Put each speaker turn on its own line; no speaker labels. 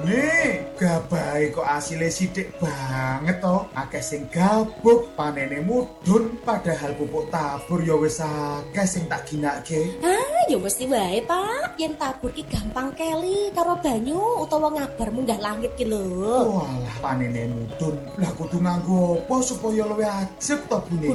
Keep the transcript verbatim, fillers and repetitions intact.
Bune, gabahe kok asile sithik banget to. Akeh sing gabuk, panene mudhun, padahal pupuk tabur ya wis akeh sing tak ginake.
Ah, ya mesti wae, Pak. Yen tabur ki gampang keli karo banyu utawa ngabar munggah langit ki lho.
Walah panene mudhun. Lah kudu nganggo apa supaya luwih ajeg to Bune?